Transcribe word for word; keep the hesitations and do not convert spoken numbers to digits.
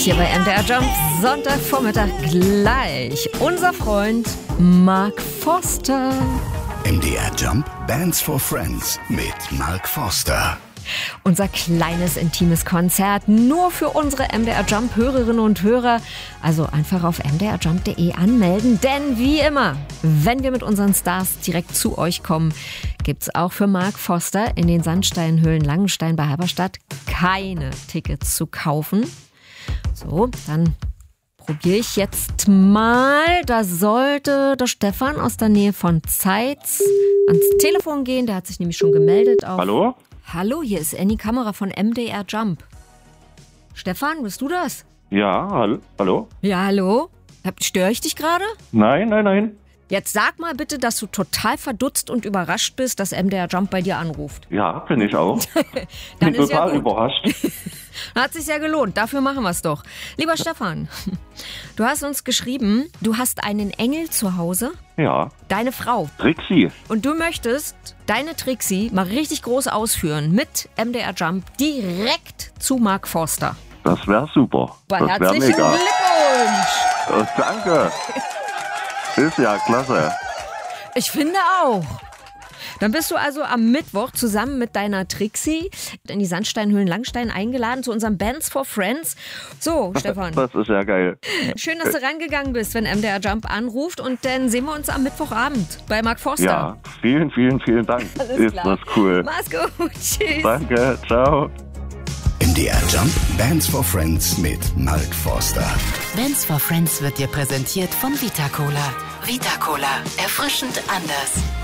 hier bei M D R Jump. Sonntagvormittag gleich. Unser Freund Mark Forster. M D R Jump Bands for Friends mit Mark Forster. Unser kleines, intimes Konzert nur für unsere M D R Jump Hörerinnen und Hörer. Also einfach auf m d r jump punkt d e anmelden. Denn wie immer, wenn wir mit unseren Stars direkt zu euch kommen, gibt's auch für Mark Forster in den Sandsteinhöhlen Langenstein bei Halberstadt keine Tickets zu kaufen. So, dann probiere ich jetzt mal. Da sollte der Stefan aus der Nähe von Zeitz ans Telefon gehen. Der hat sich nämlich schon gemeldet. Auf Hallo? Hallo, hier ist Annie Kamera von M D R Jump. Stefan, bist du das? Ja, hall- hallo? Ja, hallo? Störe ich dich gerade? Nein, nein, nein. Jetzt sag mal bitte, dass du total verdutzt und überrascht bist, dass M D R Jump bei dir anruft. Ja, bin ich auch. Dann Bin ist ja total gut. überrascht. Hat sich ja gelohnt, dafür machen wir es doch. Lieber Stefan, du hast uns geschrieben, du hast einen Engel zu Hause, Ja, deine Frau. Trixie. Und du möchtest deine Trixie mal richtig groß ausführen mit M D R Jump direkt zu Mark Forster. Das wäre super. Boah, Das wäre herzlichen mega. Glückwunsch! Oh, danke. Ist ja klasse. Ich finde auch. Dann bist du also am Mittwoch zusammen mit deiner Trixie in die Sandsteinhöhlen Langstein eingeladen zu unserem Bands for Friends. So, Stefan, Das ist ja geil. schön, dass du rangegangen bist, wenn M D R Jump anruft. Und dann sehen wir uns am Mittwochabend bei Mark Forster. Ja, vielen, vielen, vielen Dank. Alles Ist klar. das cool. Mach's gut. Tschüss. Danke, ciao. M D R Jump Bands for Friends mit Mark Forster. Bands for Friends wird dir präsentiert von Vita Cola. Vita Cola. Erfrischend anders.